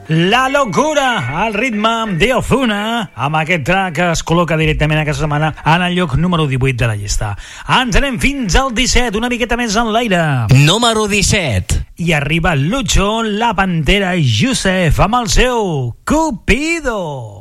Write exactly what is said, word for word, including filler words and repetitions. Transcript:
La locura, al ritme de Ozuna, amb aquest track que es col·loca directament aquesta setmana en el lloc número divuit de la llista. Ens anem fins al disset, una miqueta més en l'aire. Número disset. I arriba Lucho, la Pantera i Yusef amb el seu Cupido.